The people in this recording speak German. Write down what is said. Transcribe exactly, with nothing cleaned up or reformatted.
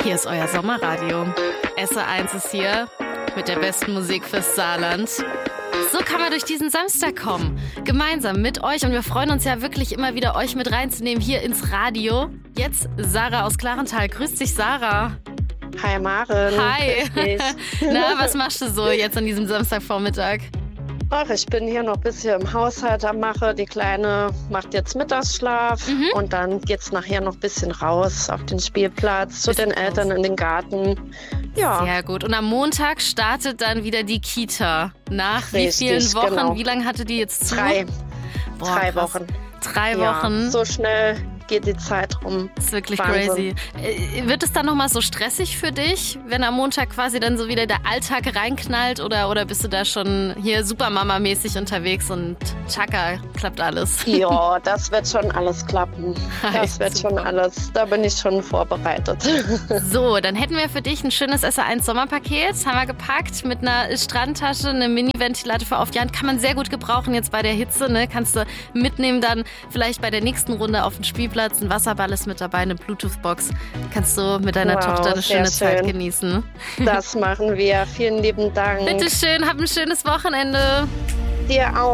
Hier ist euer Sommerradio. S R eins ist hier mit der besten Musik fürs Saarland. So kann man durch diesen Samstag kommen. Gemeinsam mit euch. Und wir freuen uns ja wirklich immer wieder, euch mit reinzunehmen hier ins Radio. Jetzt Sarah aus Klarental. Grüß dich, Sarah. Hi, Maren. Hi. Na, was machst du so jetzt an diesem Samstagvormittag? Ach, ich bin hier noch ein bisschen im Haushalt am Mache. Die Kleine macht jetzt Mittagsschlaf mhm. und dann geht's nachher noch ein bisschen raus auf den Spielplatz, zu den Eltern in den Garten. Ja. Sehr gut. Und am Montag startet dann wieder die Kita. Nach Richtig, wie vielen Wochen? Genau. Wie lange hatte die jetzt zu? Drei. Boah, Drei krass. Wochen. Drei Wochen. Ja, so schnell geht die Zeit rum. Das ist wirklich Wahnsinn. crazy. Äh, wird es dann nochmal so stressig für dich, wenn am Montag quasi dann so wieder der Alltag reinknallt? Oder, oder bist du da schon hier Supermama-mäßig unterwegs und tschakka, klappt alles? Ja, das wird schon alles klappen. Das wird super. schon alles. Da bin ich schon vorbereitet. So, dann hätten wir für dich ein schönes S R eins Sommerpaket. Haben wir gepackt mit einer Strandtasche, eine Mini-Ventilator für auf die Hand. Kann man sehr gut gebrauchen jetzt bei der Hitze. Ne? Kannst du mitnehmen dann vielleicht bei der nächsten Runde auf den Spielplatz. Ein Wasserball ist mit dabei, eine Bluetooth-Box. Kannst du mit deiner Wow, Tochter eine schöne schön. Zeit genießen. Das machen wir. Vielen lieben Dank. Bitte schön, hab ein schönes Wochenende. Dir auch.